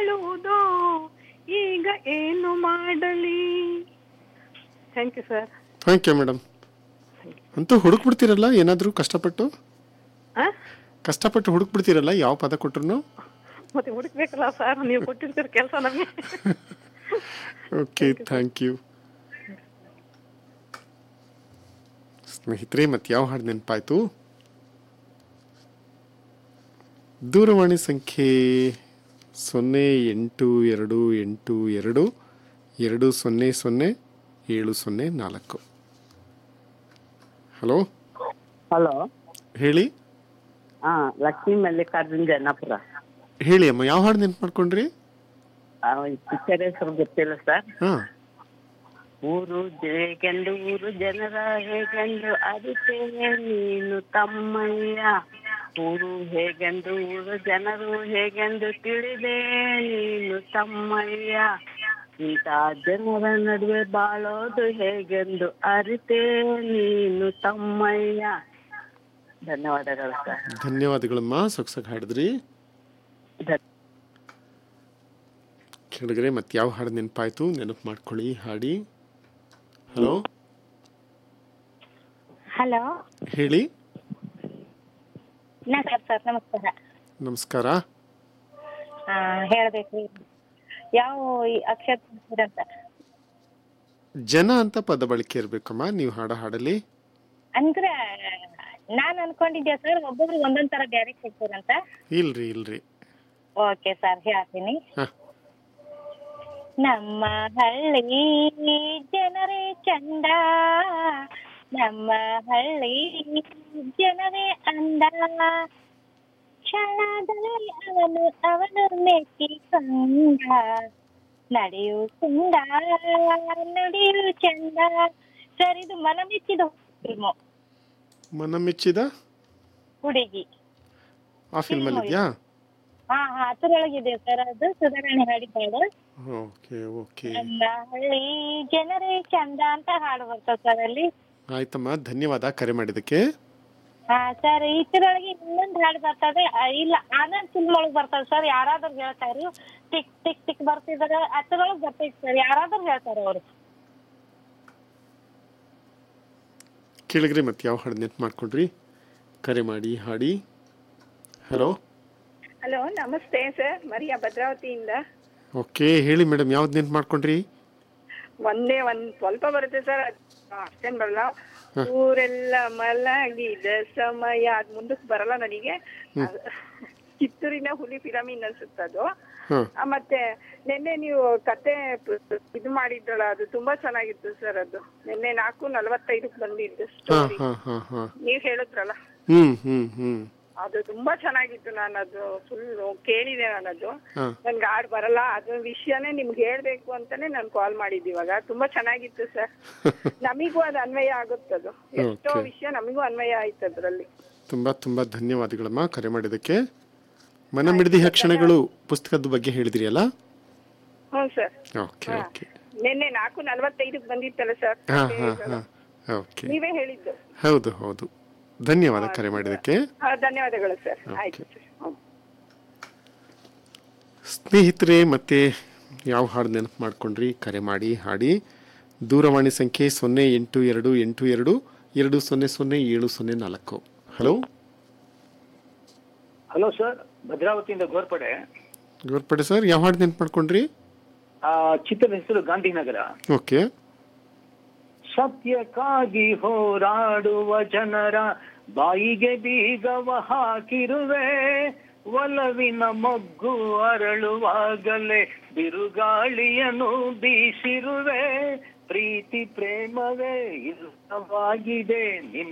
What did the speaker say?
ಬಾಳುವುದೋ ಈಗ ಏನು ಮಾಡಲಿ. Thank you sir. Thank you madam. ಅಂತೂ ಹುಡುಕ್ಬಿಡ್ತೀರಲ್ಲ ಏನಾದರೂ ಕಷ್ಟಪಟ್ಟು ಹುಡುಕ್ಬಿಡ್ತೀರಲ್ಲ ಯಾವ ಪದ ಕೊಟ್ರು. ಮತ್ತೆ ಹುಡುಕ್ಬೇಕಲ್ಲ ಸರ್, ನೀವು ಕೊಟ್ಟಿರ್ತೀರ ಕೆಲಸ ನಮಗೆ. ಓಕೆ, ಥ್ಯಾಂಕ್ ಯು ಸ್ನೇಹಿತರೆ. ಮತ್ತೆ ಯಾವ ಹಾಡು ನೆನಪಾಯ್ತು? ದೂರವಾಣಿ ಸಂಖ್ಯೆ 082822000704. ಹಲೋ ಹಲೋ, ಹೇಳಿ. ಲಕ್ಷ್ಮೀ ಮಲ್ಲಿಕಾರ್ಜುನ್ ಜನ್ನಾಪುರ. ಹೇಳಿ ಅಮ್ಮ, ಯಾವ ಹಾಡು ನೆನ್ಪು ಮಾಡ್ಕೊಂಡ್ರಿ? ಪಿಕ್ಚರ್ ಹೆಸರು ಗೊತ್ತಿಲ್ಲ ಸರ್. ಹಾ, ಊರು ಹೇಗೆಂದು ಊರು ಜನರ ಹೇಗೆಂದು ಅರಿತೇನೆ ನೀನು ತಮ್ಮಯ್ಯ. ಊರು ಹೇಗೆಂದು ಊರು ಜನರು ಹೇಗೆಂದು ತಿಳಿದೆ ನೀನು ತಮ್ಮಯ್ಯ. ಇಂಥ ಜನರ ನಡುವೆ ಬಾಳೋದು ಹೇಗೆಂದು ಅರಿತೇ ನೀನು ತಮ್ಮಯ್ಯ. ಧನ್ಯವಾದಗಳು ಸರ್. ಧನ್ಯವಾದಗಳಮ್ಮ, ಸೊಗಸಾಗಿ ಹಾಡಿದ್ರಿ. ಕೇಳಿದ್ರೆ ಮತ್ತೆ ಯಾವ ಹಾಡು ನೆನಪಾಯ್ತು? ನೆನಪು ಮಾಡ್ಕೊಳ್ಳಿ, ಹಾಡಿ. ಹಲೋ ಹಲೋ, ಹೇಳಿ. ಸರ್ ನಮಸ್ಕಾರ. ನಮಸ್ಕಾರ. ಹೇಳ್ಬೇಕು, ಯಾವ ಅಕ್ಷರ ಅಂತ? ಜನ ಅಂತ ಪದ ಬಳಕೆ ಇರ್ಬೇಕಮ್ಮ ನೀವು ಹಾಡಲ್ಲಿ. ಅಂದ್ರೆ ನಾನ್ ಅನ್ಕೊಂಡಿದ್ದೆ ಸರ್, ಒಬ್ಬೊಬ್ರಿಗೆ ಒಂದೊಂದ್ ತರ ಬ್ಯಾರೆ ಕೊಡ್ತೀರಂತ. ಇಲ್ರಿ. ಓಕೆ ಸರ್, ಹೇಳ್ತೀನಿ. ನಮ್ಮ ಹಳ್ಳಿ ಜನರೇ ಚಂದ, ನಮ್ಮ ಹಳ್ಳಿ ಜನರೇ ಅಂದ, ಕ್ಷಣದಲ್ಲಿ ಅವನು ಮೆಚ್ಚಿಕೊಂಡ, ನಡೆಯು ಚಂದ ನಡೆಯು ಚಂದ. ಸರ್, ಇದು ಮನಮೆಚ್ಚಿದ ಫಿಲ್ಮು. ಮನಮೆಚ್ಚಿದ ಹುಡುಗಿ ಆ ಫಿಲ್ಮ್ ಅಲ್ಲಿ ಇದೆಯಾ? ಅದರೊಳಗಿದೆ ಸರ್. ಅದು ಸುಧಾರಾಣಿ ಹಾಡಿದ್ದಾಳು. ಓಕೆ. ನಮ್ಮ ಹಳ್ಳಿ ಜನರೇ ಚಂದ ಅಂತ ಹಾಡು ಬರ್ತದೆ ಸರ್ ಅಲ್ಲಿ. ಆಯ್ತಮ್ಮ, ಧನ್ಯವಾದ ಕರೆ ಮಾಡಿದಕ್ಕೆ. ಸರ್, ಇದ್ರೊಳಗೆ ಇನ್ನೊಂದು ಹಾಡು ಬರ್ತದೆ. ಇಲ್ಲ, ಆನಂದ್ ಫಿಲ್ಮ್ ಒಳಗೆ ಬರ್ತದೆ ಸರ್. ಯಾರಾದ್ರೂ ಹೇಳ್ತಾರೆ, ಟಿಕ್ ಟಿಕ್ ಟಿಕ್ ಬರ್ತಿದಾರೆ, ಅದ್ರೊಳಗೆ ಬರ್ತೈತೆ ಸರ್. ಯಾರಾದ್ರೂ ಹೇಳ್ತಾರೆ ಅವರು. ಕೇಳಿದ್ರಿ ಮತ್ತೆ ಯಾವ ಹಾಡು ನೆನ್ಪು ಮಾಡ್ಕೊಂಡ್ರಿ? ಕರೆ ಮಾಡಿ ಹಾಡಿ. ಹಲೋ ಹಲೋ, ನಮಸ್ತೆ ಸರ್. ಮರಿಯಾ ಭದ್ರಾವತಿಯಿಂದ. ಓಕೆ, ಹೇಳಿ ಮೇಡಮ್, ಯಾವ್ದು ನೆನ್ಪು ಮಾಡ್ಕೊಂಡ್ರಿ? ಒಂದ್ ಸ್ವಲ್ಪ ಬರುತ್ತೆ ಸರ್, ಅಷ್ಟೇನ್ ಬರಲ್ಲ. ಊರೆಲ್ಲ ಮಲಗಿದ ಸಮಯ, ಅದ್ ಮುಂದಕ್ಕೆ ಬರಲ್ಲ ನನಗೆ. ಕಿತ್ತೂರಿನ ಹುಲಿ ಫಿಲಮಿನ್ ಅನ್ಸುತ್ತದು. ಮತ್ತೆ ನಿನ್ನೆ ನೀವು ಕತೆ ಇದು ಮಾಡಿದ್ರಲ್ಲ, ಅದು ತುಂಬಾ ಚೆನ್ನಾಗಿತ್ತು ಸರ್. ಅದು ನಿನ್ನೆ 4:45 ಬಂದಿದ್ದು ಸ್ಟೋರಿ ನೀವ್ ಹೇಳಿದ್ರಲ್ಲ, ಅದು ತುಂಬಾ ಚೆನ್ನಾಗಿತ್ತು. ನಾನು ಅದು ಫುಲ್ ಕೇಳಿದೆ. ನಾನದು ನನ್ಗೆ ಹಾಡ್ ಬರಲ್ಲ, ಅದ್ರ ವಿಷಯನೇ ನಿಮ್ಗೆ ಹೇಳ್ಬೇಕು ಅಂತಾನೆ ನಾನು ಕಾಲ್ ಮಾಡಿದ್ದು ಇವಾಗ. ತುಂಬಾ ಚೆನ್ನಾಗಿತ್ತು ಸರ್. ನಮಿಗೂ ಅದು ಅನ್ವಯ ಆಗುತ್ತದು. ಎಷ್ಟೋ ವಿಷಯ ನಮಿಗೂ ಅನ್ವಯ ಆಯ್ತು ಅದ್ರಲ್ಲಿ. ತುಂಬಾ ಧನ್ಯವಾದಗಳಮ್ಮ ಕರೆ ಮಾಡಿದಕ್ಕೆ. ಮನಮಿಡಿದ ಕ್ಷಣಗಳು ಪುಸ್ತಕದ ಬಗ್ಗೆ ಹೇಳಿದ್ರಿ ಅಲ್ಲ? ಹ್ಞೂ ಸರ್. ಓಕೆ. ನಿನ್ನೆ 4:45 ಬಂದಿತ್ತಲ್ಲ ಸರ್. ಓಕೆ, ನೀವೇ ಹೇಳಿದ್ದು. ಹೌದು. ಧನ್ಯವಾದ ಕರೆ ಮಾಡಿದಕ್ಕೆ. ಧನ್ಯವಾದಗಳು ಸರ್. ಆಯ್ತು ಸರ್. ಸ್ನೇಹಿತರೆ, ಮತ್ತೆ ಯಾವ ಹಾಡು ನೆನಪು ಮಾಡ್ಕೊಂಡ್ರಿ? ಕರೆ ಮಾಡಿ ಹಾಡಿ. ದೂರವಾಣಿ ಸಂಖ್ಯೆ 082822000704. ಹಲೋ ಸರ್, ಭದ್ರಾವತಿಯಿಂದ ಗೋರ್ಪಡೆ ಸರ್, ಯಾವ ಹಾಡು ನೆನಪು ಮಾಡ್ಕೊಂಡ್ರಿ? ಚಿತ್ರದ ಹೆಸರು ಗಾಂಧಿನಗರ. ಓಕೆ. ಸತ್ಯಕ್ಕಾಗಿ ಹೋರಾಡುವ ಜನರ ಬಾಯಿಗೆ ಬೀಗವ ಹಾಕಿರುವೆ, ಒಲವಿನ ಮೊಗ್ಗು ಅರಳುವಾಗಲೇ ಬಿರುಗಾಳಿಯನ್ನು ಬೀಸಿರುವೆ, ಪ್ರೀತಿ ಪ್ರೇಮವೇ ಇಲ್ಲವಾಗಿದೆ ನಿನ್ನ